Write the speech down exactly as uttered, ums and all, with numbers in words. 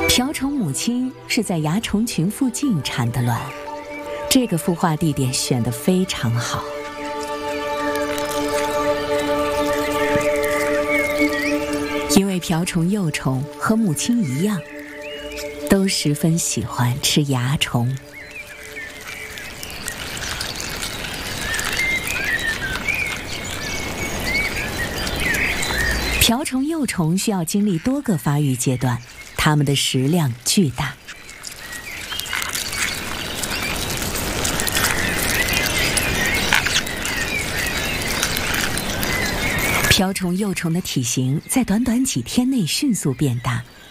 瓢虫母亲是在蚜虫群附近产的卵，这个孵化地点选得非常好。因为瓢虫幼虫和母亲一样，都十分喜欢吃蚜虫。瓢虫幼虫需要经历多个发育阶段，它们的食量巨大。瓢虫幼虫的体型在短短几天内迅速变大，